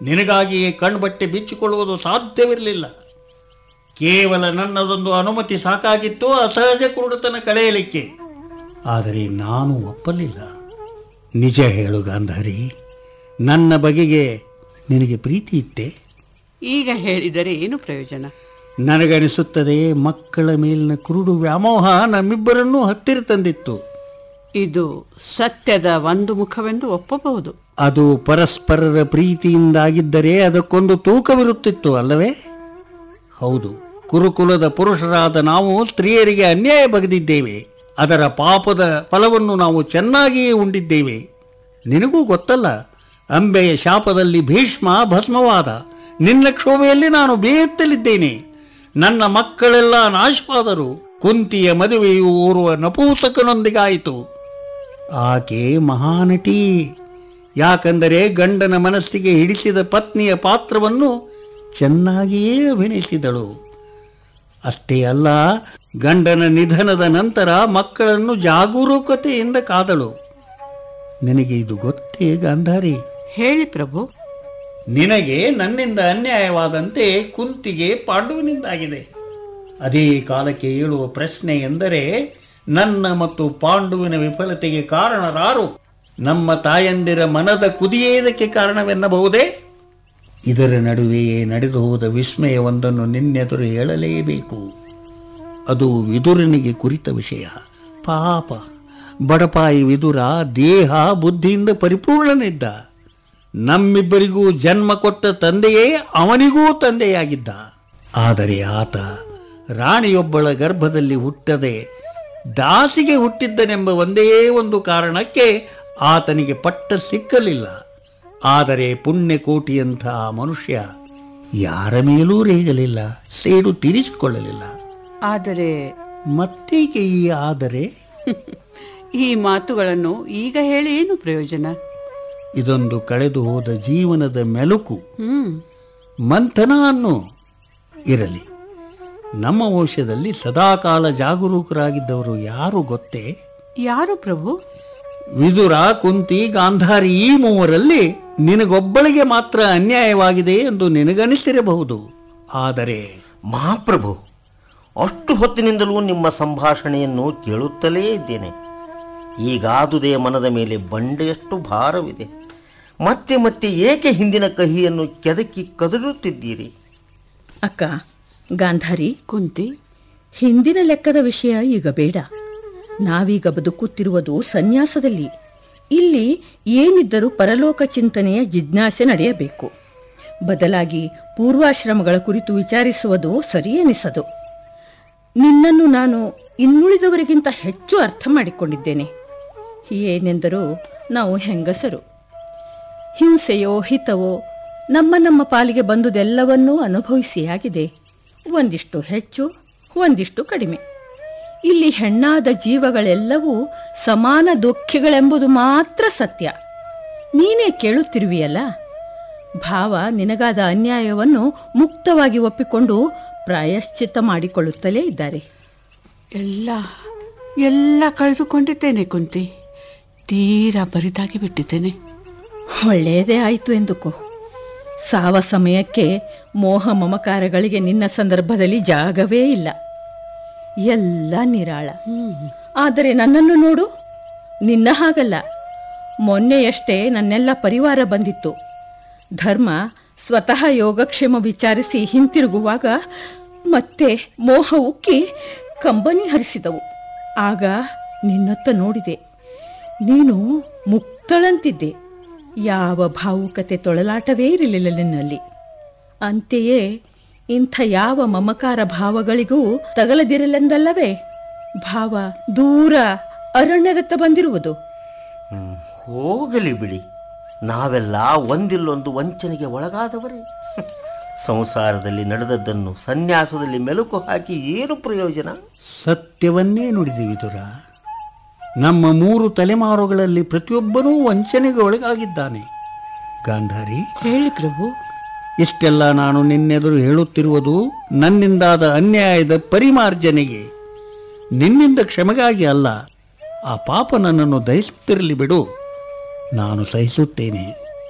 ನಿನಗಾಗಿಯೇ ಕಣ್ಬಟ್ಟೆ ಬಿಚ್ಚಿಕೊಳ್ಳುವುದು ಸಾಧ್ಯವಿರಲಿಲ್ಲ. ಕೇವಲ ನನ್ನದೊಂದು ಅನುಮತಿ ಸಾಕಾಗಿತ್ತು ಅಸಹಜ ಕುರುಡತನ ಕಳೆಯಲಿಕ್ಕೆ. ಆದರೆ ನಾನು ಒಪ್ಪಲಿಲ್ಲ. ನಿಜ ಹೇಳು ಗಾಂಧಾರಿ, ನನ್ನ ಬಗೆಗೆ ನಿನಗೆ ಪ್ರೀತಿ ಇತ್ತೇ? ಈಗ ಹೇಳಿದರೆ ಏನು ಪ್ರಯೋಜನ? ನನಗನಿಸುತ್ತದೆ ಮಕ್ಕಳ ಮೇಲಿನ ಕುರುಡು ವ್ಯಾಮೋಹ ನಮ್ಮಿಬ್ಬರನ್ನೂ ಹತ್ತಿರ ತಂದಿತ್ತು. ಇದು ಸತ್ಯದ ಒಂದು ಮುಖವೆಂದು ಒಪ್ಪಬಹುದು. ಅದು ಪರಸ್ಪರರ ಪ್ರೀತಿಯಿಂದಾಗಿದ್ದರೆ ಅದಕ್ಕೊಂದು ತೂಕವಿರುತ್ತಿತ್ತು ಅಲ್ಲವೇ? ಹೌದು, ಕುರುಕುಲದ ಪುರುಷರಾದ ನಾವು ಸ್ತ್ರೀಯರಿಗೆ ಅನ್ಯಾಯ ಬಗೆದಿದ್ದೇವೆ. ಅದರ ಪಾಪದ ಫಲವನ್ನು ನಾವು ಚೆನ್ನಾಗಿಯೇ ಉಂಡಿದ್ದೇವೆ. ನಿನಗೂ ಗೊತ್ತಲ್ಲ, ಅಂಬೆಯ ಶಾಪದಲ್ಲಿ ಭೀಷ್ಮ ಭಸ್ಮವಾದ. ನಿನ್ನ ಕ್ಷೋಭೆಯಲ್ಲಿ ನಾನು ಬೇಯುತ್ತಲಿದ್ದೇನೆ. ನನ್ನ ಮಕ್ಕಳೆಲ್ಲ ನಾಶವಾದರು. ಕುಂತಿಯ ಮದುವೆಯು ಓರ್ವ ನಪೂಸಕನೊಂದಿಗಾಯಿತು. ಆಕೆ ಮಹಾನಟಿ. ಯಾಕಂದರೆ ಗಂಡನ ಮನಸ್ಸಿಗೆ ಹಿಡಿಸಿದ ಪತ್ನಿಯ ಪಾತ್ರವನ್ನು ಚೆನ್ನಾಗಿಯೇ ಅಭಿನಯಿಸಿದಳು. ಅಷ್ಟೇ ಅಲ್ಲ, ಗಂಡನ ನಿಧನದ ನಂತರ ಮಕ್ಕಳನ್ನು ಜಾಗರೂಕತೆಯಿಂದ ಕಾದಳು. ನಿನಗೆ ಇದು ಗೊತ್ತೇ ಗಾಂಧಾರಿ? ಹೇಳಿ ಪ್ರಭು. ನಿನಗೆ ನನ್ನಿಂದ ಅನ್ಯಾಯವಾದಂತೆ ಕುಂತಿಗೆ ಪಾಂಡುವಿನಿಂದಾಗಿದೆ. ಅದೇ ಕಾಲಕ್ಕೆ ಏಳುವ ಪ್ರಶ್ನೆ ಎಂದರೆ, ನನ್ನ ಮತ್ತು ಪಾಂಡುವಿನ ವಿಫಲತೆಗೆ ಕಾರಣರಾರು? ನಮ್ಮ ತಾಯಂದಿರ ಮನದ ಕುದಿಯೇ ಇದಕ್ಕೆ ಕಾರಣವೆನ್ನಬಹುದೇ? ಇದರ ನಡುವೆಯೇ ನಡೆದು ಹೋದ ವಿಸ್ಮಯವೊಂದನ್ನು ನಿನ್ನೆದುರು ಹೇಳಲೇಬೇಕು. ಅದು ವಿದುರನಿಗೆ ಕುರಿತ ವಿಷಯ. ಪಾಪ ಬಡಪಾಯಿ ವಿದುರ ದೇಹ ಬುದ್ಧಿಯಿಂದ ಪರಿಪೂರ್ಣನಿದ್ದ. ನಮ್ಮಿಬ್ಬರಿಗೂ ಜನ್ಮ ಕೊಟ್ಟ ತಂದೆಯೇ ಅವನಿಗೂ ತಂದೆಯಾಗಿದ್ದ. ಆದರೆ ಆತ ರಾಣಿಯೊಬ್ಬಳ ಗರ್ಭದಲ್ಲಿ ಹುಟ್ಟದೆ ದಾಸಿಗೆ ಹುಟ್ಟಿದ್ದನೆಂಬ ಒಂದೇ ಒಂದು ಕಾರಣಕ್ಕೆ ಆತನಿಗೆ ಪಟ್ಟ ಸಿಕ್ಕಲಿಲ್ಲ. ಆದರೆ ಪುಣ್ಯಕೋಟಿಯಂತಹ ಮನುಷ್ಯ ಯಾರ ಮೇಲೂ ರೇಗಲಿಲ್ಲ, ಸೇಡು ತೀರಿಸಿಕೊಳ್ಳಲಿಲ್ಲ. ಆದರೆ ಮತ್ತೀಗೆ ಈ ಆದರೆ? ಈ ಮಾತುಗಳನ್ನು ಈಗ ಹೇಳಿ ಏನು ಪ್ರಯೋಜನ? ಇದೊಂದು ಕಳೆದು ಹೋದ ಜೀವನದ ಮೆಲುಕು, ಮಂಥನ ಅನ್ನು. ಇರಲಿ, ನಮ್ಮ ವಂಶದಲ್ಲಿ ಸದಾಕಾಲ ಜಾಗರೂಕರಾಗಿದ್ದವರು ಯಾರು ಗೊತ್ತೇ? ಯಾರು ಪ್ರಭು? ವಿದುರ, ಕುಂತಿ, ಗಾಂಧಾರಿ ಈ ಮೂವರಲ್ಲಿ ನಿನಗೊಬ್ಬಳಿಗೆ ಮಾತ್ರ ಅನ್ಯಾಯವಾಗಿದೆ ಎಂದು ನಿನಗನಿಸಿರಬಹುದು. ಆದರೆ ಮಹಾಪ್ರಭು, ಅಷ್ಟು ಹೊತ್ತಿನಿಂದಲೂ ನಿಮ್ಮ ಸಂಭಾಷಣೆಯನ್ನು ಕೇಳುತ್ತಲೇ ಇದ್ದೇನೆ. ಈಗಾದುದೇ ಮನದ ಮೇಲೆ ಬಂಡೆಯಷ್ಟು ಭಾರವಿದೆ. ಮತ್ತೆ ಮತ್ತೆ ಏಕೆ ಹಿಂದಿನ ಕಹಿಯನ್ನು ಕೆದಕಿ ಕದರುತ್ತಿದ್ದೀರಿ? ಅಕ್ಕ ಗಾಂಧಾರಿ, ಕುಂತಿ, ಹಿಂದಿನ ಲೆಕ್ಕದ ವಿಷಯ ಈಗ ಬೇಡ. ನಾವೀಗ ಬದುಕುತ್ತಿರುವುದು ಸನ್ಯಾಸದಲ್ಲಿ. ಇಲ್ಲಿ ಏನಿದ್ದರೂ ಪರಲೋಕ ಚಿಂತನೆಯ ಜಿಜ್ಞಾಸೆ ನಡೆಯಬೇಕು. ಬದಲಾಗಿ ಪೂರ್ವಾಶ್ರಮಗಳ ಕುರಿತು ವಿಚಾರಿಸುವುದು ಸರಿಯೆನಿಸದು. ನಿನ್ನನ್ನು ನಾನು ಇನ್ನುಳಿದವರಿಗಿಂತ ಹೆಚ್ಚು ಅರ್ಥ ಮಾಡಿಕೊಂಡಿದ್ದೇನೆ. ಏನೆಂದರೂ ನಾವು ಹೆಂಗಸರು. ಹಿಂಸೆಯೋ ಹಿತವೋ ನಮ್ಮ ನಮ್ಮ ಪಾಲಿಗೆ ಬಂದುದೆಲ್ಲವನ್ನೂ ಅನುಭವಿಸಿಯಾಗಿದೆ. ಒಂದಿಷ್ಟು ಹೆಚ್ಚು, ಒಂದಿಷ್ಟು ಕಡಿಮೆ. ಇಲ್ಲಿ ಹೆಣ್ಣಾದ ಜೀವಗಳೆಲ್ಲವೂ ಸಮಾನ ದುಃಖಿಗಳೆಂಬುದು ಮಾತ್ರ ಸತ್ಯ. ನೀನೇ ಕೇಳುತ್ತಿರುವಿಯಲ್ಲ. ಭಾವ ನಿನಗಾದ ಅನ್ಯಾಯವನ್ನು ಮುಕ್ತವಾಗಿ ಒಪ್ಪಿಕೊಂಡು ಪ್ರಾಯಶ್ಚಿತ್ತ ಮಾಡಿಕೊಳ್ಳುತ್ತಲೇ ಇದ್ದಾರೆ. ಎಲ್ಲ ಕಳೆದುಕೊಂಡಿದ್ದೇನೆ ಕುಂತಿ. ತೀರಾ ಬರಿದಾಗಿ ಬಿಟ್ಟಿದ್ದೇನೆ. ಒಳ್ಳೆಯದೇ ಆಯಿತು ಎಂದುಕೋ. ಸಾವ ಸಮಯಕ್ಕೆ ಮೋಹ ಮಮಕಾರಗಳಿಗೆ ನಿನ್ನ ಸಂದರ್ಭದಲ್ಲಿ ಜಾಗವೇ ಇಲ್ಲ. ಎಲ್ಲ ನಿರಾಳ. ಆದರೆ ನನ್ನನ್ನು ನೋಡು, ನಿನ್ನ ಹಾಗಲ್ಲ. ಮೊನ್ನೆಯಷ್ಟೇ ನನ್ನೆಲ್ಲ ಪರಿವಾರ ಬಂದಿತ್ತು. ಧರ್ಮ ಸ್ವತಃ ಯೋಗಕ್ಷೇಮ ವಿಚಾರಿಸಿ ಹಿಂತಿರುಗುವಾಗ ಮತ್ತೆ ಮೋಹ ಉಕ್ಕಿ ಕಂಬನಿ ಹರಿಸಿದವು. ಆಗ ನಿನ್ನತ್ತ ನೋಡಿದೆ. ನೀನು ಮುಕ್ತಳಂತಿದ್ದೆ. ಯಾವ ಭಾವುಕತೆ ತೊಳಲಾಟವೇ ಇರಲಿಲ್ಲ ನಿನ್ನಲ್ಲಿ. ಅಂತೆಯೇ ಇಂಥ ಯಾವ ಮಮಕಾರ ಭಾವಗಳಿಗೂ ತಗಲದಿರಲೆಂದಲ್ಲವೇ ಭಾವ ದೂರ ಅರಣ್ಯದತ್ತ ಬಂದಿರುವುದು. ಹೋಗಲಿ ಬಿಡಿ, ನಾವೆಲ್ಲ ಒಂದಿಲ್ಲೊಂದು ವಂಚನೆಗೆ ಒಳಗಾದವರೇ. ಸಂಸಾರದಲ್ಲಿ ನಡೆದದ್ದನ್ನು ಸನ್ಯಾಸದಲ್ಲಿ ಮೆಲುಕು ಹಾಕಿ ಏನು ಪ್ರಯೋಜನ? ಸತ್ಯವನ್ನೇ ನುಡಿದೆ ವಿದುರ. ನಮ್ಮ 3 ತಲೆಮಾರುಗಳಲ್ಲಿ ಪ್ರತಿಯೊಬ್ಬನೂ ವಂಚನೆಗೆ ಒಳಗಾಗಿದ್ದಾನೆ. ಗಾಂಧಾರಿ, ಹೇಳಿ ಪ್ರಭು. ಇಷ್ಟೆಲ್ಲ ನಾನು ನಿನ್ನೆದುರು ಹೇಳುತ್ತಿರುವುದು ನನ್ನಿಂದಾದ ಅನ್ಯಾಯದ ಪರಿಮಾರ್ಜನೆಗೆ, ನಿನ್ನಿಂದ ಕ್ಷಮೆಗಾಗಿ ಅಲ್ಲ. ಆ ಪಾಪ ನನ್ನನ್ನು ದಹಿಸುತ್ತಿರಲಿ ಬಿಡು, ನಾನು ಸಹಿಸುತ್ತೇನೆ.